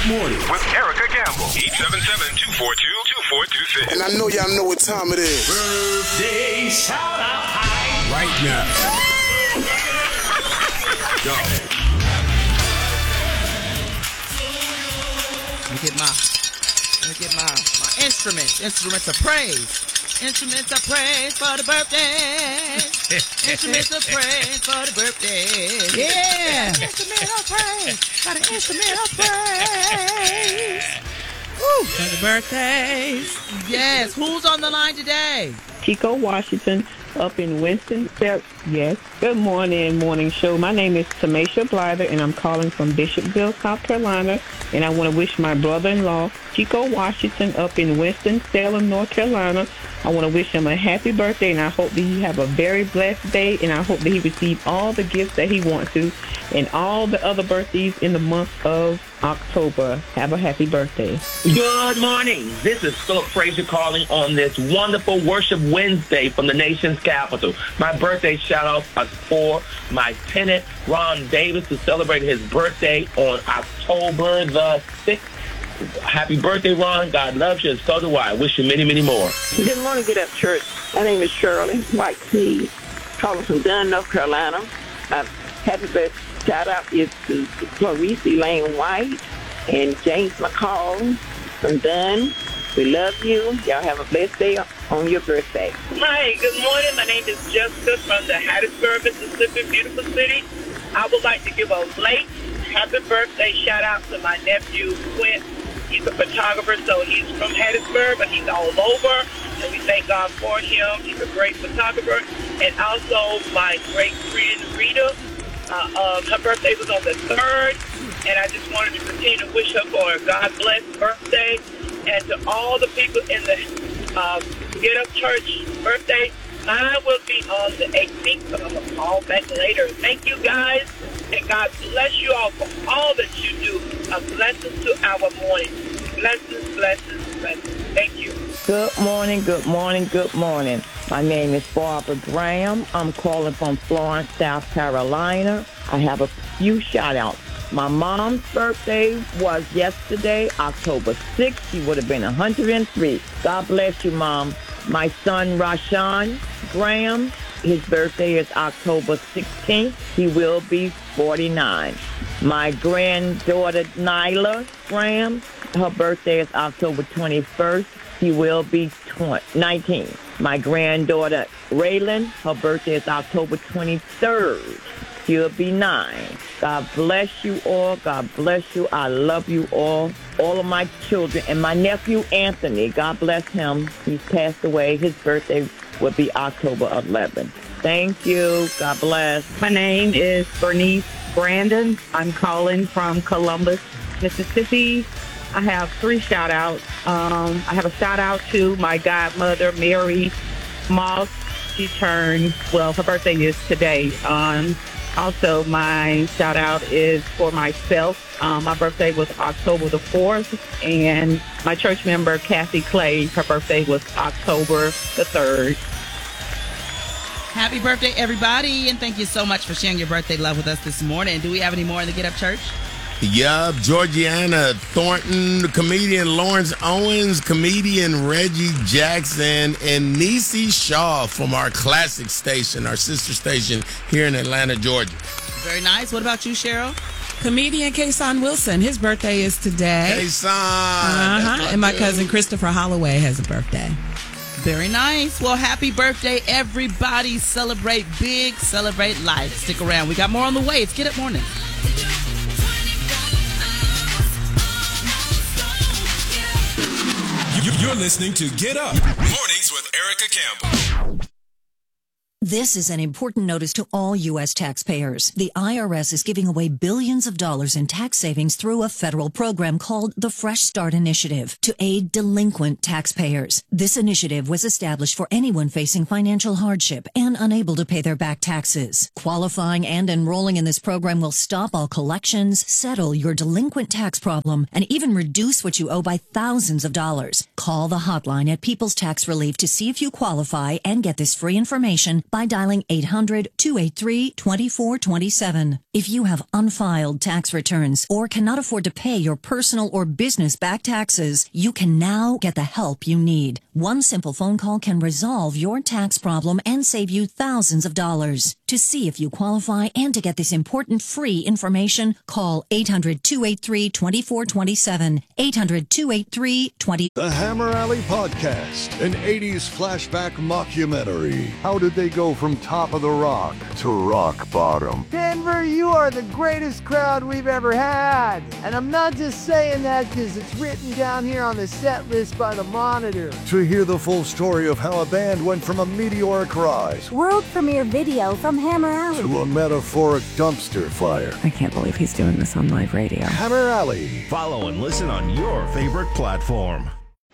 Morning with Erica Campbell. 877-242-2426. And I know y'all know what time it is. Birthday shout out right now. Go. Let me get my instruments of praise. Instruments of praise for the birthday. Instruments of praise for the birthday. Yeah. Instrument of praise for the instrument of praise. Woo. For the birthdays. Yes. Who's on the line today? Chico Washington up in Winston-Salem. Yes. Good morning show. My name is Tamisha Blyther, and I'm calling from Bishopville, South Carolina. And I want to wish my brother-in-law, Chico Washington, up in Winston-Salem, North Carolina. I want to wish him a happy birthday, and I hope that he have a very blessed day, and I hope that he receive all the gifts that he wants to, and all the other birthdays in the month of October. Have a happy birthday. Good morning. This is Philip Frazier calling on this wonderful Worship Wednesday from the nation's capital. My birthday shout-out is for my tenant, Ron Davis, who celebrated his birthday on October the 6th. Happy birthday, Ron. God loves you, and so do I. Wish you many, many more. Good morning, Get Up Church. My name is Shirley White Sneed, calling from Dunn, North Carolina. Happy birthday shout-out is to Clarice Lane White and James McCall from Dunn. We love you. Y'all have a blessed day on your birthday. Hi, good morning. My name is Jessica from the Hattiesburg, Mississippi, beautiful city. I would like to give a late happy birthday shout-out to my nephew, Quint. He's a photographer, so he's from Hattiesburg, but he's all over, and we thank God for him. He's a great photographer. And also my great friend, Rita. Her birthday was on the 3rd, and I just wanted to continue to wish her for a God-blessed birthday. And to all the people in the Get Up Church birthday, mine will be on the 18th, but I'm going to call back later. Thank you, guys, and God bless you all for all that you do. A blessing to our morning. Blessings, blessings, blessings. Thank you. Good morning. My name is Barbara Graham. I'm calling from Florence, South Carolina. I have a few shout-outs. My mom's birthday was yesterday, October 6th. She would have been 103. God bless you, Mom. My son, Rashawn Graham, his birthday is October 16th. He will be 49. My granddaughter, Nyla Graham, her birthday is October 21st. He will be 19. My granddaughter, Raylan, her birthday is October 23rd. He'll be 9. God bless you all. God bless you. I love you all of my children. And my nephew, Anthony, God bless him. He's passed away. His birthday will be October 11th. Thank you. God bless. My name is Bernice Brandon. I'm calling from Columbus, Mississippi. I have 3 shout-outs. I have a shout-out to my godmother, Mary Moss. Her birthday is today. Also, my shout-out is for myself. My birthday was October the 4th, and my church member, Kathy Clay, her birthday was October the 3rd. Happy birthday, everybody, and thank you so much for sharing your birthday love with us this morning. Do we have any more in the Get Up Church? Yup, Georgiana Thornton, comedian Lawrence Owens, comedian Reggie Jackson, and Niecy Shaw from our classic station, our sister station here in Atlanta, Georgia. Very nice. What about you, Cheryl? Comedian Kason Wilson. His birthday is today. Kason. And my cousin Christopher Holloway has a birthday. Very nice. Well, happy birthday, everybody. Celebrate big, celebrate life. Stick around. We got more on the way. It's Get Up Morning. You're listening to Get Up Mornings with Erica Campbell. This is an important notice to all U.S. taxpayers. The IRS is giving away billions of dollars in tax savings through a federal program called the Fresh Start Initiative to aid delinquent taxpayers. This initiative was established for anyone facing financial hardship and unable to pay their back taxes. Qualifying and enrolling in this program will stop all collections, settle your delinquent tax problem, and even reduce what you owe by thousands of dollars. Call the hotline at People's Tax Relief to see if you qualify and get this free information by by dialing 800-283-2427. If you have unfiled tax returns or cannot afford to pay your personal or business back taxes, you can now get the help you need. One simple phone call can resolve your tax problem and save you thousands of dollars. To see if you qualify and to get this important free information, call 800-283-2427. 800-283-20. The Hammer Alley Podcast, an 80s flashback mockumentary. How did they go from top of the rock to rock bottom? Denver, you are the greatest crowd we've ever had. And I'm not just saying that because it's written down here on the set list by the Monitor. To hear the full story of how a band went from a meteoric rise world premiere video from Hammer Alley to a metaphoric dumpster fire. I can't believe he's doing this on live radio. Hammer Alley. Follow and listen on your favorite platform.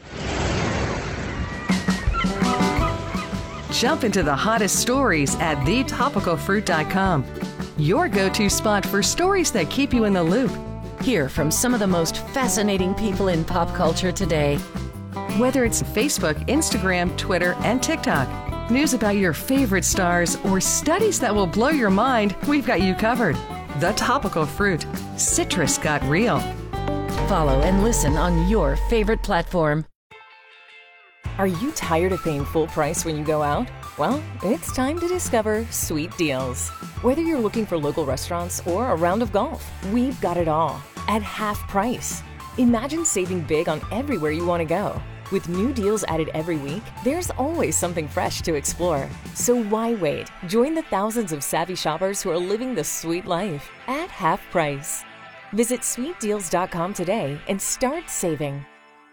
Jump into the hottest stories at thetopicalfruit.com. Your go-to spot for stories that keep you in the loop. Hear from some of the most fascinating people in pop culture today. Whether it's Facebook, Instagram, Twitter, and TikTok, news about your favorite stars, or studies that will blow your mind, we've got you covered. The Topical Fruit. Citrus got real. Follow and listen on your favorite platform. Are you tired of paying full price when you go out? Well, it's time to discover Sweet Deals. Whether you're looking for local restaurants or a round of golf, we've got it all at half price. Imagine saving big on everywhere you want to go. With new deals added every week, there's always something fresh to explore. So why wait? Join the thousands of savvy shoppers who are living the sweet life at half price. Visit sweetdeals.com today and start saving.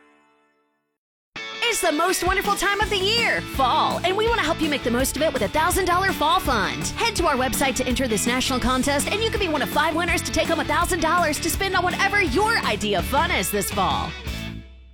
It's the most wonderful time of the year, fall, and we want to help you make the most of it with a $1,000 fall fund. Head to our website to enter this national contest, and you could be one of 5 winners to take home $1,000 to spend on whatever your idea of fun is this fall.